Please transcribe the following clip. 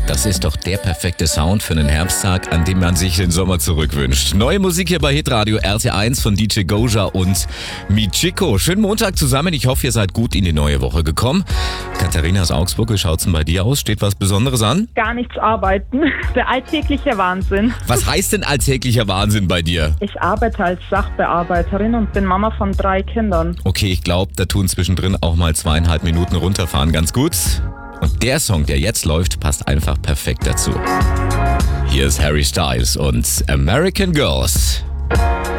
Das ist doch der perfekte Sound für einen Herbsttag, an dem man sich den Sommer zurückwünscht. Neue Musik hier bei Hitradio RT1 von DJ Goja und Michiko. Schönen Montag zusammen. Ich hoffe, ihr seid gut in die neue Woche gekommen. Katharina aus Augsburg, wie schaut's denn bei dir aus? Steht was Besonderes an? Gar nichts arbeiten. Der alltägliche Wahnsinn. Was heißt denn alltäglicher Wahnsinn bei dir? Ich arbeite als Sachbearbeiterin und bin Mama von 3 Kindern. Okay, ich glaube, da tun zwischendrin auch mal 2,5 Minuten runterfahren ganz gut. Und der Song, der jetzt läuft, passt einfach perfekt dazu. Hier ist Harry Styles und American Girls.